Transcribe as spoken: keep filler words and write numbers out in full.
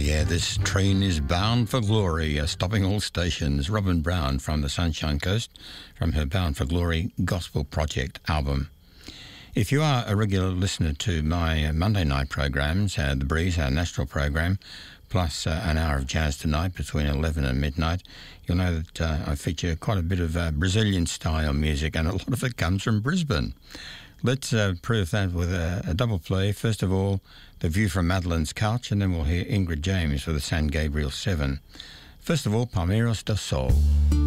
yeah, this train is bound for glory, uh, stopping all stations. Robin Brown from the Sunshine Coast, from her Bound for Glory Gospel Project album. If you are a regular listener to my uh, Monday night programs, uh, The Breeze, our national program, plus uh, an hour of jazz tonight between eleven and midnight, you'll know that uh, I feature quite a bit of uh, Brazilian-style music, and a lot of it comes from Brisbane. Let's uh, prove that with a, a double play. First of all, The View from Madeline's Couch, and then we'll hear Ingrid James with the San Gabriel seven. First of all, Palmeiras do Sol.